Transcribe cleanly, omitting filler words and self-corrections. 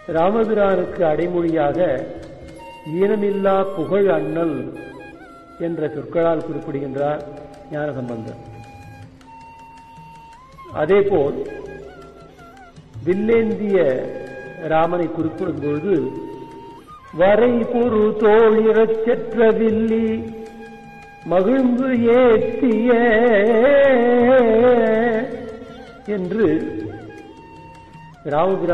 ராமபிரானுக்கு அடைமொழியாக ஈனமில்லா புகழ் அண்ணல் என்ற சொற்களால் குறிப்பிடுகின்றார் ஞானசம்பந்தர். அதேபோல் வில்லேந்திய ராமனை குறிப்பிடும் பொழுது வரை பொரு தோழிறச் செற்ற வில்லி மகிழ்ந்து ஏற்றிய என்று ராமபிரான்